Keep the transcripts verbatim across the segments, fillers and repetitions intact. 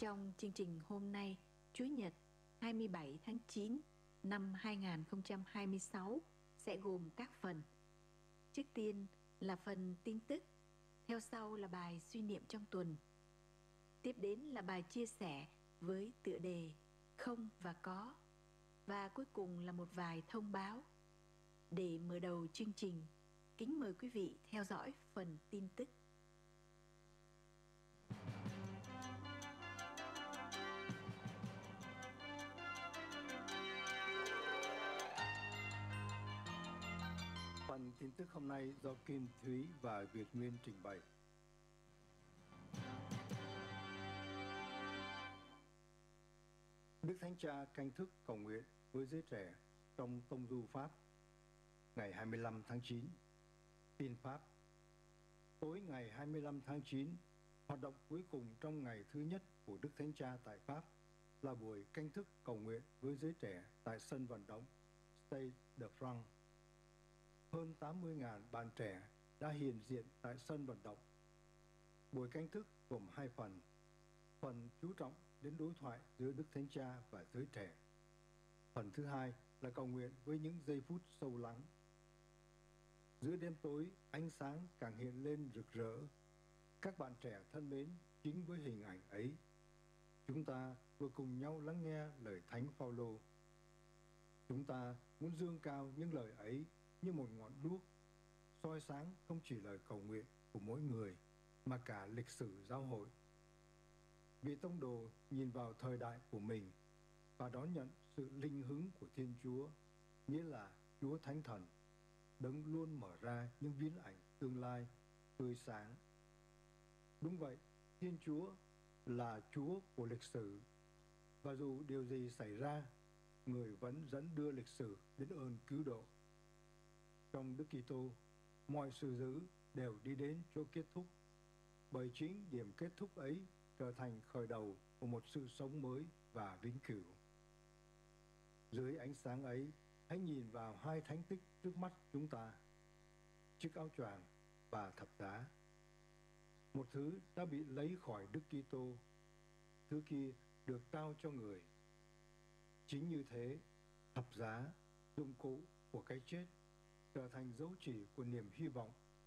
Trong chương trình hôm nay, Chủ nhật hai mươi bảy tháng chín năm hai nghìn không trăm hai mươi sáu sẽ gồm các phần. Trước tiên là phần tin tức, theo sau là bài suy niệm trong tuần. Tiếp đến là bài chia sẻ với tựa đề Không và Có. Và cuối cùng là một vài thông báo. Để mở đầu chương trình, kính mời quý vị theo dõi phần tin tức. Phần tin tức hôm nay do Kim Thúy và Việt Nguyên trình bày. Đức Thánh Cha canh thức cầu nguyện với giới trẻ trong tông du Pháp ngày hai mươi lăm tháng chín. Tin Pháp. Tối ngày hai mươi lăm tháng chín, hoạt động cuối cùng trong ngày thứ nhất của Đức Thánh Cha tại Pháp là buổi canh thức cầu nguyện với giới trẻ tại sân vận động Stade de France. Hơn tám mươi nghìn bạn trẻ đã hiện diện tại sân vận động. Buổi canh thức gồm hai phần. Phần chú trọng đến đối thoại giữa Đức Thánh Cha và giới trẻ. Phần thứ hai là cầu nguyện với những giây phút sâu lắng. Giữa đêm tối, ánh sáng càng hiện lên rực rỡ. Các bạn trẻ thân mến, chính với hình ảnh ấy, chúng ta vừa cùng nhau lắng nghe lời Thánh Phaolô. Chúng ta muốn dương cao những lời ấy như một ngọn đuốc, soi sáng không chỉ lời cầu nguyện của mỗi người, mà cả lịch sử giáo hội. Vị tông đồ nhìn vào thời đại của mình và đón nhận sự linh hứng của Thiên Chúa, nghĩa là Chúa Thánh Thần, đấng luôn mở ra những viễn ảnh tương lai tươi sáng. Đúng vậy, Thiên Chúa là Chúa của lịch sử, và dù điều gì xảy ra, người vẫn dẫn đưa lịch sử đến ơn cứu độ. Trong Đức Kitô, mọi sự dữ đều đi đến chỗ kết thúc, bởi chính điểm kết thúc ấy trở thành khởi đầu của một sự sống mới và vĩnh cửu. Dưới ánh sáng ấy, hãy nhìn vào hai thánh tích trước mắt chúng ta: chiếc áo choàng và thập giá. Một thứ đã bị lấy khỏi Đức Kitô, thứ kia được trao cho người. Chính như thế, thập giá, dụng cụ của cái chết, trở thành dấu chỉ của niềm hy vọng.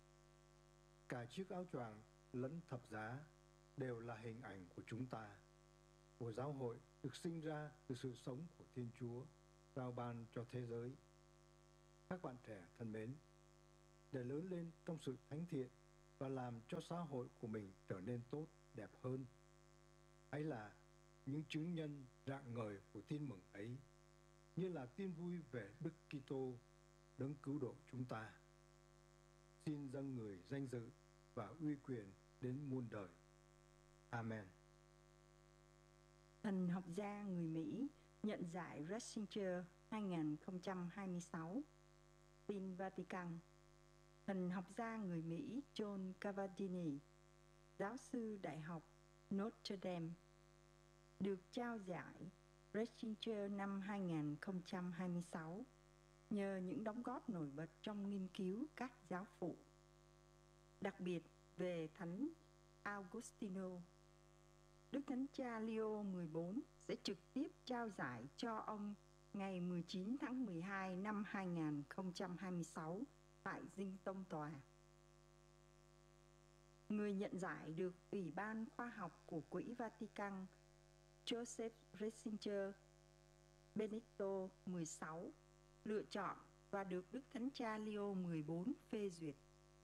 Cả chiếc áo choàng lẫn thập giá đều là hình ảnh của chúng ta, của giáo hội được sinh ra từ sự sống của Thiên Chúa, trao ban cho thế giới. Các bạn trẻ thân mến, để lớn lên trong sự thánh thiện và làm cho xã hội của mình trở nên tốt, đẹp hơn, hãy là những chứng nhân rạng ngời của tin mừng ấy, như là tin vui về Đức Kitô, đấng cứu độ chúng ta. Xin dâng người danh dự và uy quyền đến muôn đời. Amen. Thần học gia người Mỹ nhận giải Ratzinger hai không hai sáu. Tin Vatican. Thần học gia người Mỹ John Cavadini, giáo sư Đại học Notre Dame, được trao giải Ratzinger năm hai không hai sáu nhờ những đóng góp nổi bật trong nghiên cứu các giáo phụ, đặc biệt về Thánh Augustino. Đức Thánh Cha Leo mười bốn sẽ trực tiếp trao giải cho ông ngày mười chín tháng mười hai năm hai không hai sáu tại Dinh Tông Tòa. Người nhận giải được Ủy ban Khoa học của Quỹ Vatican Joseph Ratzinger Benedicto mười sáu lựa chọn và được Đức Thánh Cha Leo mười bốn phê duyệt.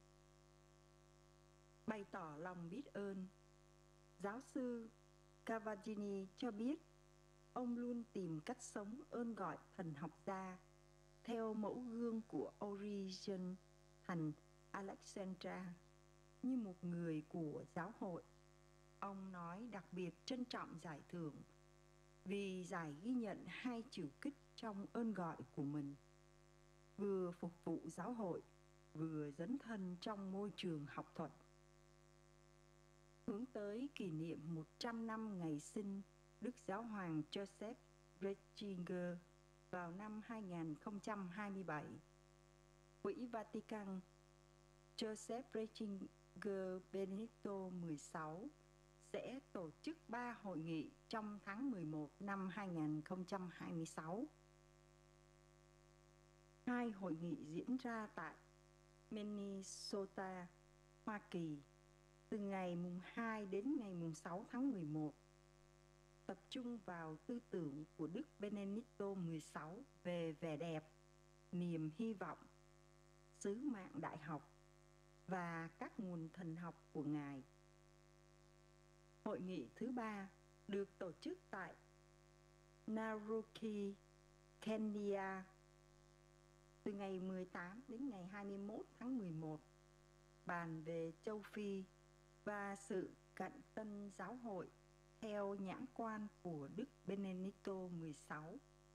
Bày tỏ lòng biết ơn, giáo sư Cavadini cho biết ông luôn tìm cách sống ơn gọi thần học gia theo mẫu gương của Origen thành Alexandra như một người của giáo hội. Ông nói đặc biệt trân trọng giải thưởng vì giải ghi nhận hai chiều kích trong ơn gọi của mình: vừa phục vụ giáo hội, vừa dấn thân trong môi trường học thuật. Hướng tới kỷ niệm một trăm năm ngày sinh Đức Giáo hoàng Joseph Ratzinger vào năm hai không hai bảy, Quỹ Vatican Joseph Ratzinger Benedicto mười sáu sẽ tổ chức ba hội nghị trong tháng mười một năm hai nghìn không trăm hai mươi sáu. Hai hội nghị diễn ra tại Minnesota, Hoa Kỳ, từ ngày mùng hai đến ngày mùng sáu tháng mười một, tập trung vào tư tưởng của Đức Benedicto mười sáu về vẻ đẹp, niềm hy vọng, sứ mạng đại học và các nguồn thần học của Ngài. Hội nghị thứ ba được tổ chức tại Naruki, Kenya, từ ngày mười tám đến ngày hai mươi mốt tháng mười một, bàn về châu Phi và sự cạnh tân giáo hội theo nhãn quan của Đức Benedicto mười sáu.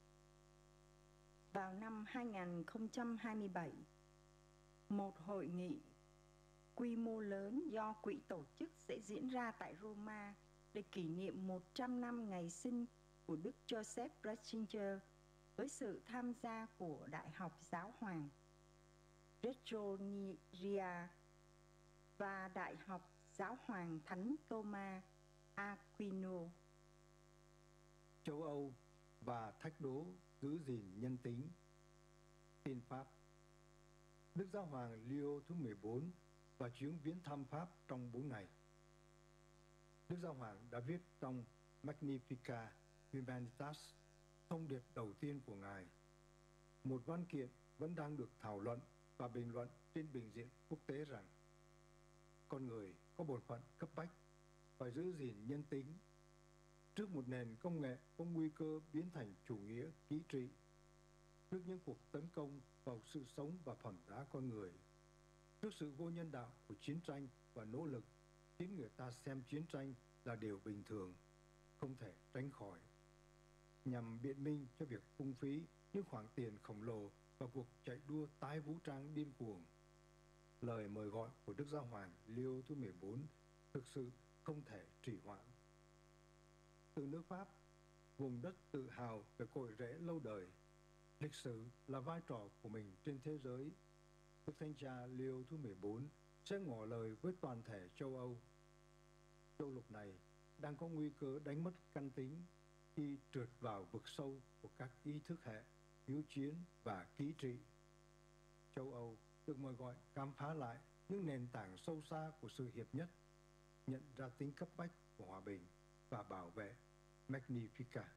Vào năm hai nghìn không trăm hai mươi bảy, một hội nghị quy mô lớn do quỹ tổ chức sẽ diễn ra tại Roma để kỷ niệm một trăm năm ngày sinh của Đức Joseph Ratzinger với sự tham gia của Đại học Giáo hoàng Reggio Emilia và Đại học Giáo hoàng Thánh Thomas Aquino. Châu Âu và thách đố giữ gìn nhân tính. Tin Pháp. Đức Giáo hoàng Leo thứ mười bốn và chuyến viếng thăm Pháp trong bốn ngày. Đức Giáo hoàng đã viết trong Magnificat Humanitas, thông điệp đầu tiên của Ngài. Một văn kiện vẫn đang được thảo luận và bình luận trên bình diện quốc tế rằng con người có bổn phận cấp bách phải giữ gìn nhân tính trước một nền công nghệ có nguy cơ biến thành chủ nghĩa kỹ trị, trước những cuộc tấn công vào sự sống và phẩm giá con người, trước sự vô nhân đạo của chiến tranh và nỗ lực khiến người ta xem chiến tranh là điều bình thường, không thể tránh khỏi, nhằm biện minh cho việc phung phí những khoản tiền khổng lồ và cuộc chạy đua tái vũ trang điên cuồng. Lời mời gọi của Đức Giáo hoàng Leo thứ mười bốn thực sự không thể trì hoãn. Từ nước Pháp, vùng đất tự hào về cội rễ lâu đời, lịch sử là vai trò của mình trên thế giới, Đức Thánh Cha Leo thứ mười bốn sẽ ngỏ lời với toàn thể châu Âu. Châu lục này đang có nguy cơ đánh mất căn tính khi trượt vào vực sâu của các ý thức hệ, hiếu chiến và kỹ trị. Châu Âu được mời gọi khám phá lại những nền tảng sâu xa của sự hiệp nhất, nhận ra tính cấp bách của hòa bình và bảo vệ Magnificat.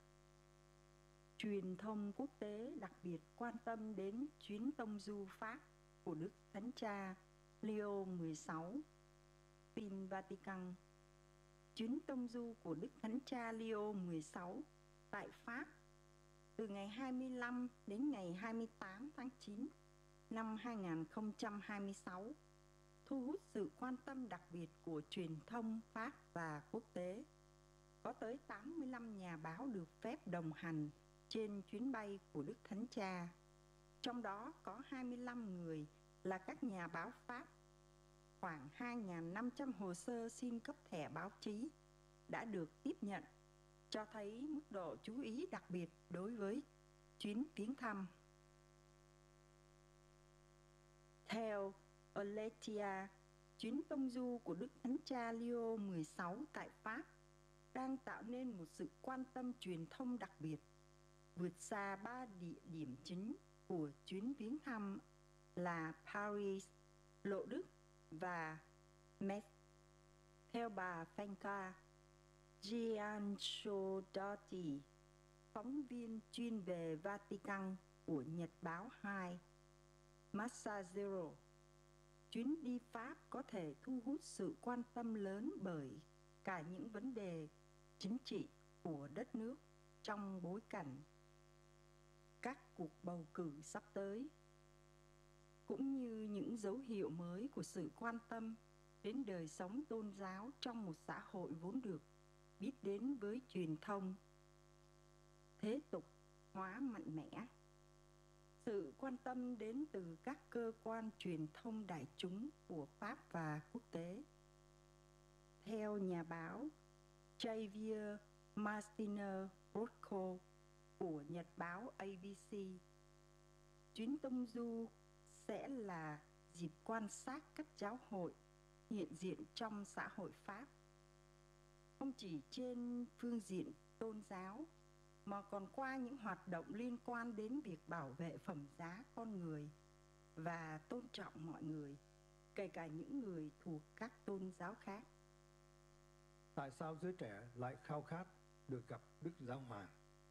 Truyền thông quốc tế đặc biệt quan tâm đến chuyến tông du Pháp của Đức Thánh Cha Leo mười sáu. Tin Vatican. Chuyến tông du của Đức Thánh Cha Leo mười sáu tại Pháp từ ngày hai mươi lăm đến ngày hai mươi tám tháng chín năm hai nghìn không trăm hai mươi sáu thu hút sự quan tâm đặc biệt của truyền thông Pháp và quốc tế. Có tới tám mươi lăm nhà báo được phép đồng hành trên chuyến bay của Đức Thánh Cha. Trong đó có hai mươi lăm người là các nhà báo Pháp. Khoảng hai nghìn năm trăm hồ sơ xin cấp thẻ báo chí đã được tiếp nhận, cho thấy mức độ chú ý đặc biệt đối với chuyến viếng thăm. Theo Aletia, chuyến tông du của Đức Thánh Cha Leo mười sáu tại Pháp đang tạo nên một sự quan tâm truyền thông đặc biệt, vượt xa ba địa điểm chính của chuyến viếng thăm là Paris, Lộ Đức và Metz. Theo bà Franca Gianchodotti, phóng viên chuyên về Vatican của Nhật báo hai Messaggero, chuyến đi Pháp có thể thu hút sự quan tâm lớn bởi cả những vấn đề chính trị của đất nước trong bối cảnh các cuộc bầu cử sắp tới, cũng như những dấu hiệu mới của sự quan tâm đến đời sống tôn giáo trong một xã hội vốn được biết đến với truyền thông thế tục hóa mạnh mẽ. Sự quan tâm đến từ các cơ quan truyền thông đại chúng của Pháp và quốc tế. Theo nhà báo Javier Martínez Rosco của Nhật báo A B C, chuyến tông du sẽ là dịp quan sát các giáo hội hiện diện trong xã hội Pháp. không chỉ trên phương diện tôn giáo, mà còn qua những hoạt động liên quan đến việc bảo vệ phẩm giá con người và tôn trọng mọi người, kể cả những người thuộc các tôn giáo khác. Tại sao giới trẻ lại khao khát được gặp Đức Giáo Hoàng?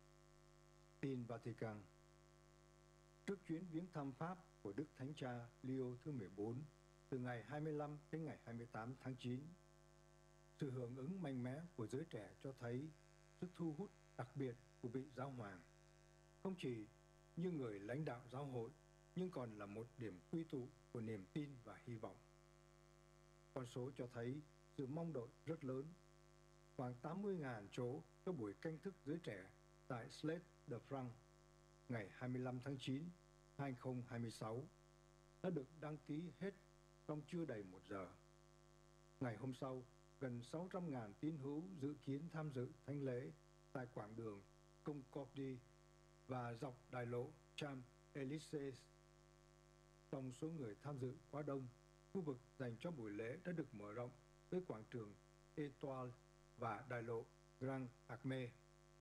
Tin Vatican. Trước chuyến viếng thăm Pháp của Đức Thánh Cha Leo thứ mười bốn từ ngày hai mươi lăm đến ngày hai mươi tám tháng chín, sự hưởng ứng mạnh mẽ của giới trẻ cho thấy sức thu hút đặc biệt của vị Giáo Hoàng, không chỉ như người lãnh đạo giáo hội, nhưng còn là một điểm quy tụ của niềm tin và hy vọng. Con số cho thấy sự mong đợi rất lớn. Khoảng tám mươi nghìn chỗ cho buổi canh thức giới trẻ tại Stade de France ngày hai mươi lăm tháng chín năm hai nghìn không trăm hai mươi sáu đã được đăng ký hết trong chưa đầy một giờ. Ngày hôm sau, gần sáu trăm nghìn tín hữu dự kiến tham dự thánh lễ tại quảng đường Concorde và dọc đại lộ Champs-Élysées. Trong số người tham dự quá đông, khu vực dành cho buổi lễ đã được mở rộng tới quảng trường Étoile và đại lộ Grand Armé.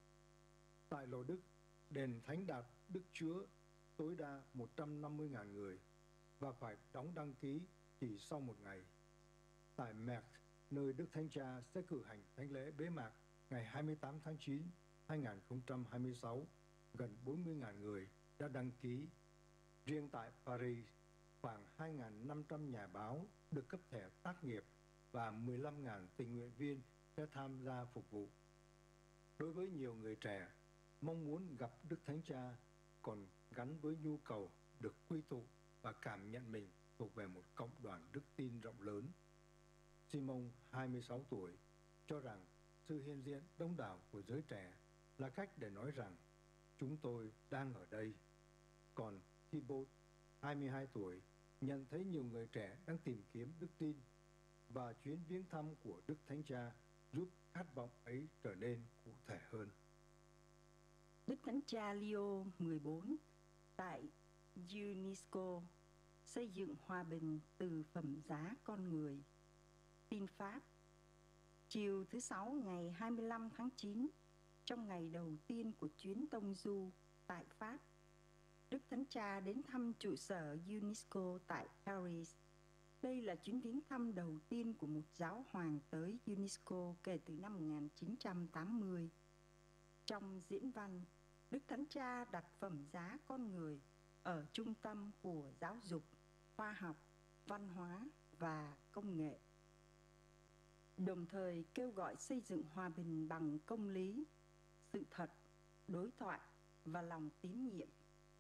Tại lộ Đức, đền Thánh Đạt Đức Chúa tối đa một trăm năm mươi nghìn người và phải đóng đăng ký chỉ sau một ngày. Tại Mèc, nơi Đức Thánh Cha sẽ cử hành thánh lễ bế mạc ngày hai mươi tám tháng chín năm hai nghìn không trăm hai mươi sáu, gần bốn mươi nghìn người đã đăng ký. Riêng tại Paris, khoảng hai nghìn năm trăm nhà báo được cấp thẻ tác nghiệp và mười lăm nghìn tình nguyện viên sẽ tham gia phục vụ. Đối với nhiều người trẻ, mong muốn gặp Đức Thánh Cha còn gắn với nhu cầu được quy tụ và cảm nhận mình thuộc về một cộng đoàn đức tin rộng lớn. Simon, hai mươi sáu tuổi, cho rằng sự hiện diện đông đảo của giới trẻ là cách để nói rằng chúng tôi đang ở đây. Còn Thibaut, hai mươi hai tuổi, nhận thấy nhiều người trẻ đang tìm kiếm đức tin và chuyến viếng thăm của Đức Thánh Cha giúp khát vọng ấy trở nên cụ thể hơn. Đức Thánh Cha Leo mười bốn tại UNESCO xây dựng hòa bình từ phẩm giá con người. Tin Pháp. Chiều thứ Sáu ngày hai mươi lăm tháng chín, trong ngày đầu tiên của chuyến tông du tại Pháp, Đức Thánh Cha đến thăm trụ sở UNESCO tại Paris. Đây là chuyến viếng thăm đầu tiên của một giáo hoàng tới UNESCO kể từ năm một nghìn chín trăm tám mươi. Trong diễn văn, Đức Thánh Cha đặt phẩm giá con người ở trung tâm của giáo dục, khoa học, văn hóa và công nghệ, đồng thời kêu gọi xây dựng hòa bình bằng công lý, sự thật, đối thoại và lòng tín nhiệm.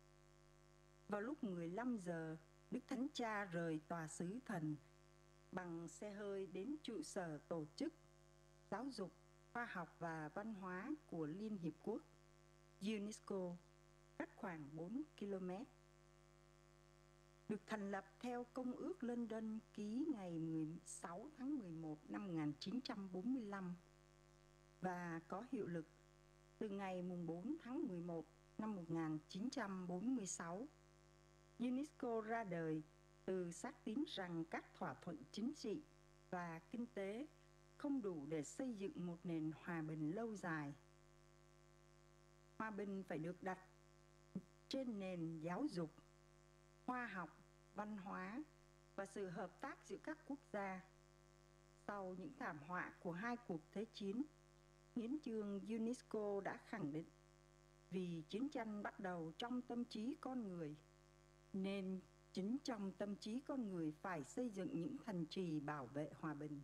Vào lúc mười lăm giờ, Đức Thánh Cha rời tòa xứ thần bằng xe hơi đến trụ sở tổ chức giáo dục, khoa học và văn hóa của Liên Hiệp Quốc, UNESCO, cách khoảng bốn ki lô mét. Được thành lập theo Công ước London ký ngày mười sáu tháng mười một năm một nghìn chín trăm bốn mươi lăm và có hiệu lực từ ngày bốn tháng mười một năm một nghìn chín trăm bốn mươi sáu. UNESCO ra đời từ xác tín rằng các thỏa thuận chính trị và kinh tế không đủ để xây dựng một nền hòa bình lâu dài. Hòa bình phải được đặt trên nền giáo dục, khoa học, văn hóa và sự hợp tác giữa các quốc gia. Sau những thảm họa của hai cuộc thế chiến, hiến chương UNESCO đã khẳng định vì chiến tranh bắt đầu trong tâm trí con người, nên chính trong tâm trí con người phải xây dựng những thành trì bảo vệ hòa bình.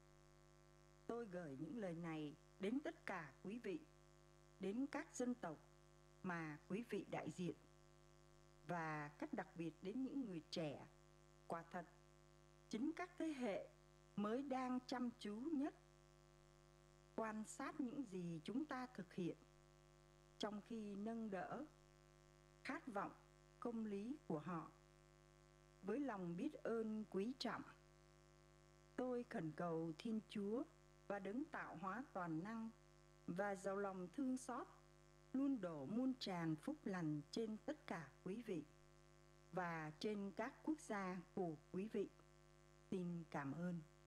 Tôi gửi những lời này đến tất cả quý vị, đến các dân tộc mà quý vị đại diện, và cách đặc biệt đến những người trẻ. Quả thật, chính các thế hệ mới đang chăm chú nhất quan sát những gì chúng ta thực hiện, trong khi nâng đỡ khát vọng công lý của họ. Với lòng biết ơn quý trọng, tôi khẩn cầu Thiên Chúa và Đấng tạo hóa toàn năng và giàu lòng thương xót luôn đổ muôn tràn phúc lành trên tất cả quý vị và trên các quốc gia của quý vị. Xin cảm ơn.